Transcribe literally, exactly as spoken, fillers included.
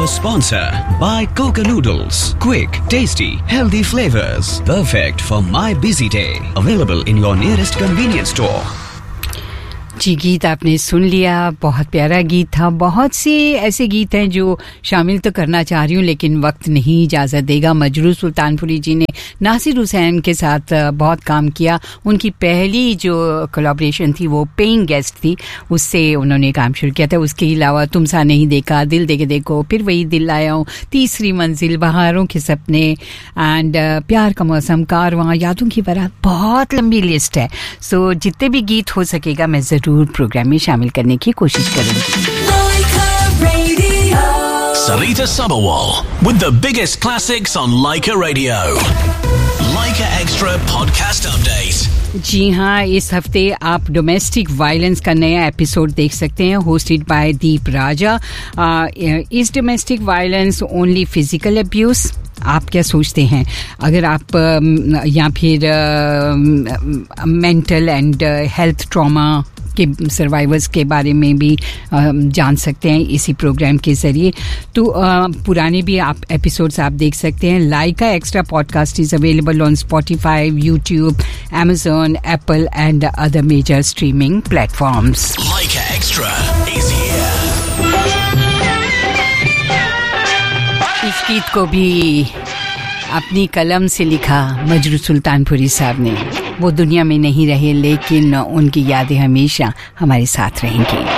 our sponsor, by Coca Noodles. Quick, tasty, healthy flavors. Perfect for my busy day. Available in your nearest convenience store. जी, गीत आपने सुन लिया, बहुत प्यारा गीत था। बहुत से ऐसे गीत हैं जो शामिल तो करना चाह रही हूँ लेकिन वक्त नहीं इजाज़त देगा। मजरूर सुल्तानपुरी जी ने नासिर हुसैन के साथ बहुत काम किया। उनकी पहली जो कोलैबोरेशन थी वो पेइंग गेस्ट थी, उससे उन्होंने काम शुरू किया था। उसके अलावा तुम सा नहीं देखा, दिल देके देखो, फिर वही दिल लाया हूँ, तीसरी मंजिल, बहारों के सपने एंड प्यार का मौसम, कारवां, यादों की बारात, बहुत लंबी लिस्ट है। सो जितने भी गीत हो सकेगा मैं ज़रूर प्रोग्राम में शामिल करने की कोशिश करूंगी। Sarita Sabawal with the biggest classics on Laika Radio. Laika Extra Podcast Update. जी हाँ, इस हफ्ते आप डोमेस्टिक वायलेंस का नया एपिसोड देख सकते हैं, होस्टेड बाय दीप राजा। इस domestic violence only physical abuse? आप क्या सोचते हैं? अगर आप या फिर मेंटल एंड हेल्थ ट्रॉमा के सर्वाइवर्स के बारे में भी जान सकते हैं इसी प्रोग्राम के ज़रिए। तो पुराने भी आप एपिसोड्स आप देख सकते हैं। लाइका extra podcast is available on Spotify, YouTube, Amazon, Apple and other major streaming platforms. Laika Extra is here. इस गीत को भी अपनी कलम से लिखा मजरूर सुल्तानपुरी साहब ने। वो दुनिया में नहीं रहे लेकिन उनकी यादें हमेशा हमारे साथ रहेंगी।